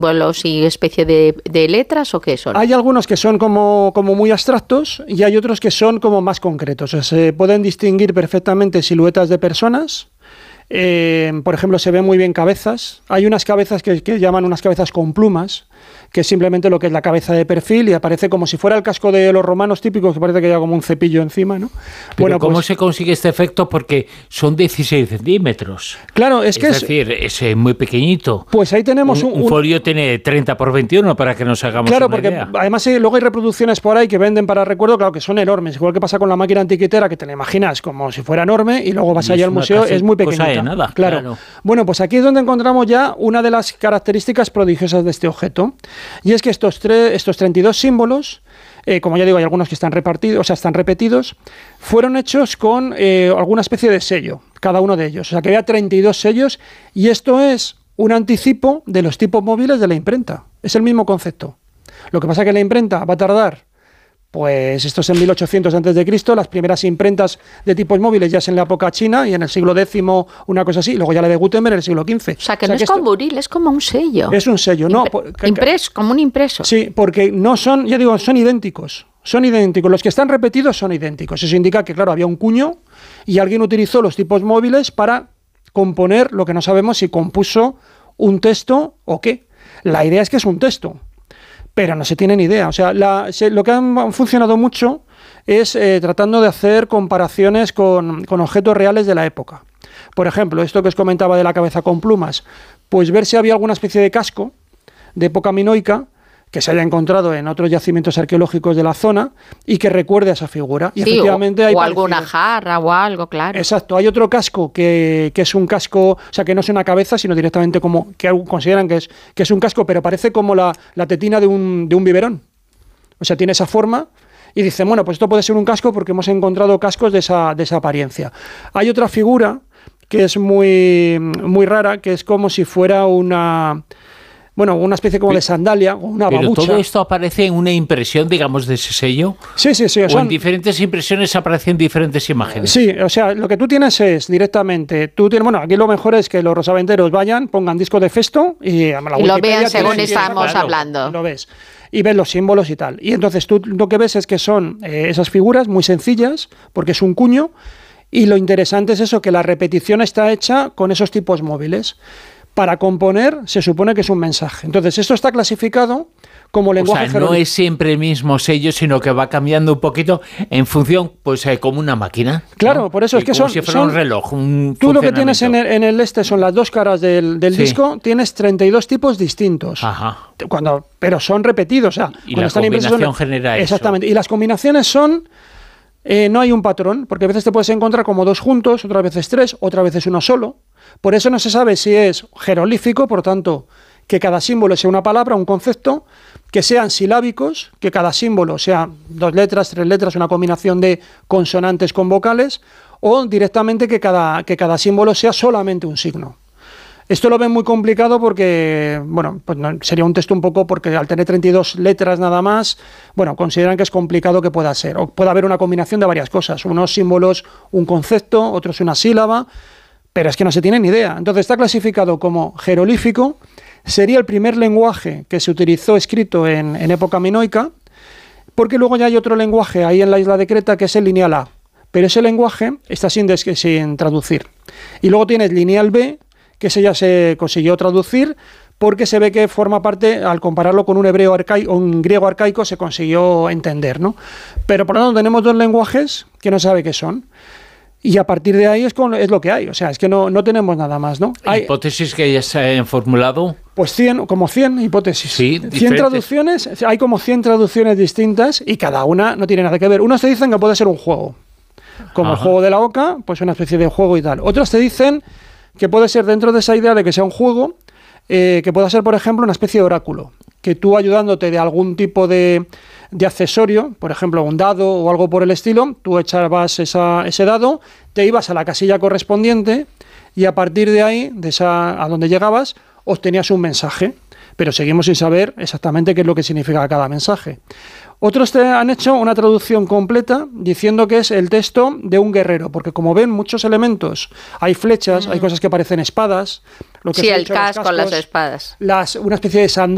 símbolos y especie de letras, ¿o qué son? Hay algunos que son como muy abstractos y hay otros que son como más concretos. O sea, se pueden distinguir perfectamente siluetas de personas. Por ejemplo, se ven muy bien cabezas. Hay unas cabezas que llaman unas cabezas con plumas, que es simplemente lo que es la cabeza de perfil y aparece como si fuera el casco de los romanos típicos, que parece que lleva como un cepillo encima, ¿no? Pero bueno, ¿cómo se consigue este efecto? Porque son 16 centímetros. Claro, es decir, es muy pequeñito. Pues ahí tenemos un folio tiene 30 por 21 para que nos hagamos una idea. Claro, porque además luego hay reproducciones por ahí que venden para recuerdo, claro, que son enormes. Igual que pasa con la máquina antiquitera, que te la imaginas como si fuera enorme y luego vas allá al museo, es muy pequeñita. Cosa de nada, claro. Bueno, pues aquí es donde encontramos ya una de las características prodigiosas de este objeto. Y es que estos 32 símbolos, como ya digo, hay algunos que están repartidos, o sea, están repetidos, fueron hechos con alguna especie de sello, cada uno de ellos. O sea, que había 32 sellos y esto es un anticipo de los tipos móviles de la imprenta. Es el mismo concepto. Lo que pasa es que la imprenta va a tardar, pues esto es en 1800 a.C., las primeras imprentas de tipos móviles ya es en la época china y en el siglo X, una cosa así, luego ya la de Gutenberg en el siglo XV. O sea, que no es con buril, es como un sello. Es un sello, ¿no? Impreso, como un impreso. Sí, porque no son, ya digo, son idénticos. Son idénticos. Los que están repetidos son idénticos. Eso indica que, claro, había un cuño y alguien utilizó los tipos móviles para componer lo que no sabemos si compuso un texto o qué. La idea es que es un texto, pero no se tiene ni idea. O sea, lo que han funcionado mucho es tratando de hacer comparaciones con objetos reales de la época. Por ejemplo, esto que os comentaba de la cabeza con plumas, pues ver si había alguna especie de casco de época minoica que se haya encontrado en otros yacimientos arqueológicos de la zona y que recuerde a esa figura. Y sí, efectivamente hay alguna jarra o algo, claro. Exacto. Hay otro casco que es un casco, o sea, que no es una cabeza, sino directamente como que consideran que es un casco, pero parece como la tetina de un biberón. O sea, tiene esa forma y dicen, bueno, pues esto puede ser un casco porque hemos encontrado cascos de esa apariencia. Hay otra figura que es muy, muy rara, que es como si fuera una especie como de sandalia o una babucha. ¿Pero todo esto aparece en una impresión, digamos, de ese sello? Sí. ¿O en diferentes impresiones aparecen diferentes imágenes? Sí, o sea, lo que tú tienes es directamente, aquí lo mejor es que los rosaventeros vayan, pongan disco de Festo y lo vean según estamos hablando. Lo ves. Y ves los símbolos y tal. Y entonces tú lo que ves es que son esas figuras muy sencillas, porque es un cuño, y lo interesante es eso, que la repetición está hecha con esos tipos móviles. Para componer se supone que es un mensaje. Entonces, esto está clasificado como lenguaje jeroglífico. No es siempre el mismo sello, sino que va cambiando un poquito en función, pues como una máquina. Claro, ¿no? Por eso es que como si fuera un reloj, un tú lo que tienes en el son las dos caras del disco, tienes 32 tipos distintos. Ajá. Pero son repetidos, o sea, y la combinación genera eso. Exactamente, y las combinaciones son... no hay un patrón, porque a veces te puedes encontrar como dos juntos, otras veces tres, otras veces uno solo. Por eso no se sabe si es jeroglífico, por tanto, que cada símbolo sea una palabra, un concepto, que sean silábicos, que cada símbolo sea 2 letras, 3 letras, una combinación de consonantes con vocales, o directamente que cada símbolo sea solamente un signo. Esto lo ven muy complicado porque, pues sería un texto un poco, porque al tener 32 letras nada más, consideran que es complicado que pueda ser. O puede haber una combinación de varias cosas, unos símbolos, un concepto, otros una sílaba, pero es que no se tiene ni idea. Entonces está clasificado como jeroglífico, sería el primer lenguaje que se utilizó escrito en época minoica, porque luego ya hay otro lenguaje ahí en la isla de Creta que es el lineal A, pero ese lenguaje está sin traducir. Y luego tienes lineal B, que ese ya se consiguió traducir porque se ve que forma parte, al compararlo con un hebreo arcaico, un griego arcaico, se consiguió entender, ¿no? Pero por lo tanto tenemos dos lenguajes que no se sabe qué son. Y a partir de ahí es lo que hay, o sea, es que no tenemos nada más, ¿no? Hay hipótesis que ya se han formulado. Pues 100 hipótesis. Sí, 100 traducciones, hay como 100 traducciones distintas y cada una no tiene nada que ver. Unos te dicen que puede ser un juego, como el juego de la oca, pues una especie de juego y tal. Otros te dicen que puede ser, dentro de esa idea de que sea un juego, que pueda ser, por ejemplo, una especie de oráculo, que tú, ayudándote de algún tipo de accesorio, por ejemplo, un dado o algo por el estilo, tú echabas ese dado, te ibas a la casilla correspondiente y a partir de ahí, a donde llegabas, obtenías un mensaje, pero seguimos sin saber exactamente qué es lo que significa cada mensaje. Otros te han hecho una traducción completa diciendo que es el texto de un guerrero, porque como ven muchos elementos, hay flechas, hay cosas que parecen espadas. El casco, las espadas. Una especie de sandalia.